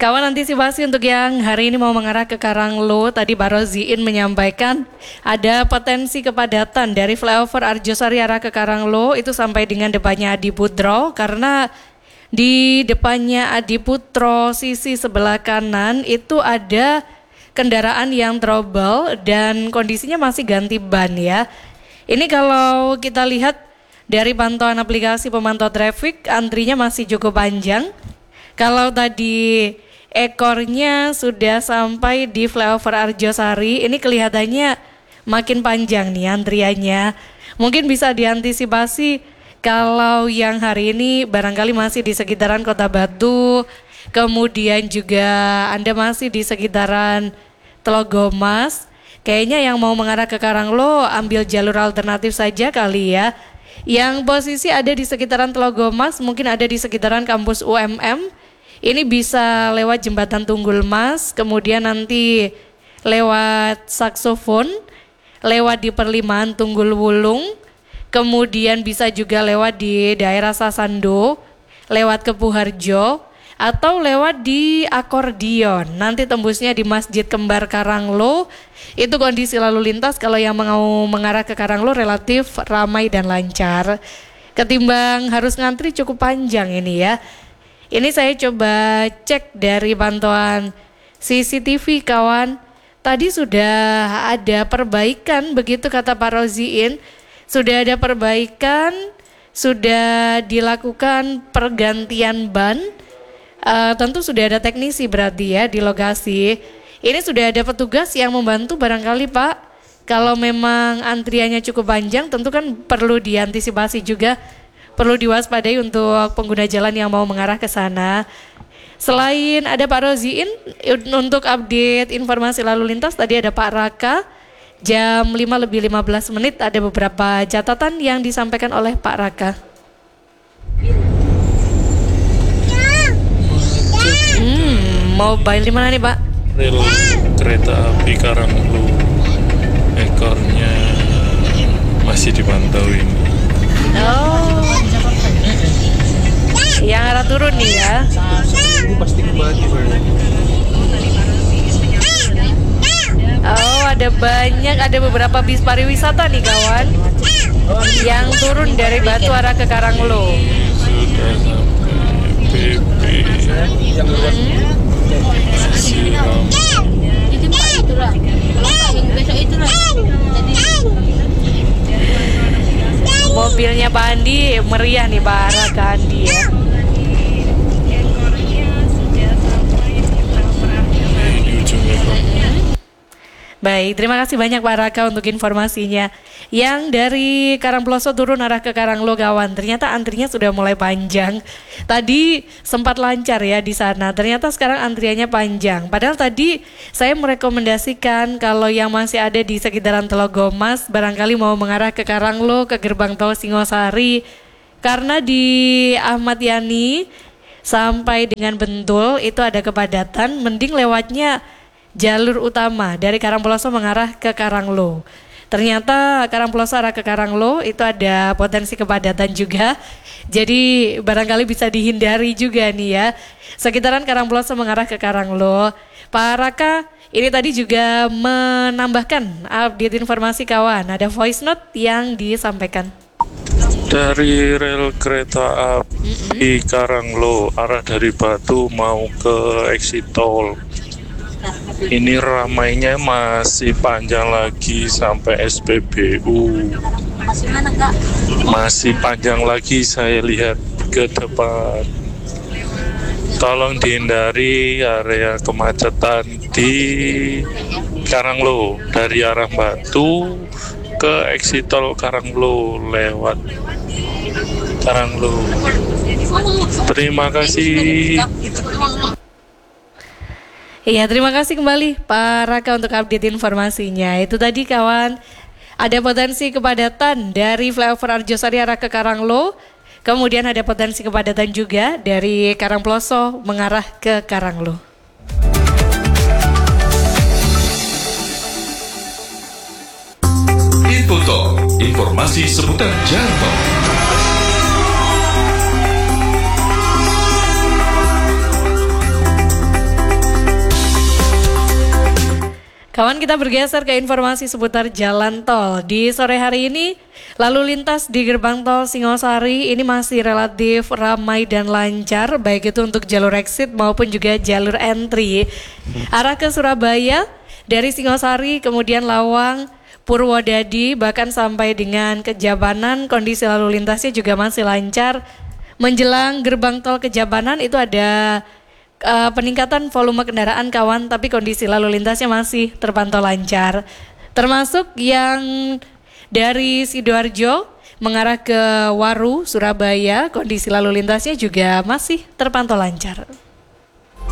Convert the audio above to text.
Kawan antisipasi untuk yang hari ini mau mengarah ke Karanglo, tadi Pak Roziin menyampaikan ada potensi kepadatan dari flyover Arjosari arah ke Karanglo itu sampai dengan depannya Adiputro, karena di depannya Adiputro sisi sebelah kanan itu ada kendaraan yang trouble dan kondisinya masih ganti ban ya. Ini kalau kita lihat dari pantauan aplikasi pemantau traffic, antrinya masih cukup panjang. Kalau tadi ekornya sudah sampai di flyover Arjosari, ini kelihatannya makin panjang nih antriannya. Mungkin bisa diantisipasi kalau yang hari ini barangkali masih di sekitaran Kota Batu, kemudian juga Anda masih di sekitaran Telogomas. Kayaknya yang mau mengarah ke Karanglo ambil jalur alternatif saja kali ya. Yang posisi ada di sekitaran Telogomas, mungkin ada di sekitaran kampus UMM. Ini bisa lewat jembatan Tunggul Mas, kemudian nanti lewat Saksofon, lewat di perlimaan Tunggul Wulung, kemudian bisa juga lewat di daerah Sasando, lewat Kepuharjo, atau lewat di Akordion. Nanti tembusnya di Masjid Kembar Karanglo. Itu kondisi lalu lintas kalau yang mau mengarah ke Karanglo relatif ramai dan lancar. Ketimbang harus ngantri cukup panjang ini ya. Ini saya coba cek dari pantauan CCTV kawan. Tadi sudah ada perbaikan begitu kata Pak Roziin. Sudah ada perbaikan, sudah dilakukan pergantian ban. Tentu sudah ada teknisi berarti ya di lokasi. Ini sudah ada petugas yang membantu barangkali Pak. Kalau memang antriannya cukup panjang tentu kan perlu diantisipasi juga. Perlu diwaspadai untuk pengguna jalan yang mau mengarah ke sana. Selain ada Pak Roziin, untuk update informasi lalu lintas tadi ada Pak Raka. Jam 5:15 ada beberapa catatan yang disampaikan oleh Pak Raka. Mobile di mana nih Pak? Rel kereta api Karanglo, ekornya masih dipantau ini. Oh, yang arah turun nih ya. Ini pasti kebagi. Oh, ada beberapa bis pariwisata nih kawan yang turun dari Batu arah ke Karanglo. Sudah sampai PP. Masih ramai. Itu Pak itulah. Yang besok itulah. Mobilnya Pak Andi meriah nih Pak arah ke Andi ya. Di ujung ekor. Baik, terima kasih banyak Pak Raka untuk informasinya. Yang dari Karangploso turun arah ke Karanglo kawan, ternyata antrinya sudah mulai panjang. Tadi sempat lancar ya di sana, ternyata sekarang antriannya panjang. Padahal tadi saya merekomendasikan kalau yang masih ada di sekitaran Telogomas, barangkali mau mengarah ke Karanglo, ke gerbang tol Singosari. Karena di Ahmad Yani sampai dengan Bentul itu ada kepadatan, mending lewatnya jalur utama dari Karangploso mengarah ke Karanglo. Ternyata Karangploso arah ke Karanglo itu ada potensi kepadatan juga. Jadi barangkali bisa dihindari juga nih ya. Sekitaran Karangploso mengarah ke Karanglo. Pak Raka ini tadi juga menambahkan update informasi kawan. Ada voice note yang disampaikan. Dari rel kereta api Karanglo arah dari Batu mau ke exit tol. Ini ramainya masih panjang lagi sampai SPBU. Masih mana Kak? Masih panjang lagi saya lihat ke depan. Tolong dihindari area kemacetan di Karanglo dari arah Batu ke exit tol Karanglo lewat Karanglo. Terima kasih. Iya, terima kasih kembali Pak Raka untuk update informasinya. Itu tadi kawan, ada potensi kepadatan dari flyover Arjosari arah ke Karanglo. Kemudian ada potensi kepadatan juga dari Karangploso mengarah ke Karanglo. Info Talk, informasi seputar jalan tol. Kawan, kita bergeser ke informasi seputar jalan tol. Di sore hari ini, lalu lintas di gerbang tol Singosari ini masih relatif ramai dan lancar, baik itu untuk jalur exit maupun juga jalur entry. Arah ke Surabaya, dari Singosari, kemudian Lawang, Purwodadi, bahkan sampai dengan Kejabanan, kondisi lalu lintasnya juga masih lancar. Menjelang gerbang tol Kejabanan itu ada peningkatan volume kendaraan kawan, tapi kondisi lalu lintasnya masih terpantau lancar. Termasuk yang dari Sidoarjo mengarah ke Waru, Surabaya, kondisi lalu lintasnya juga masih terpantau lancar.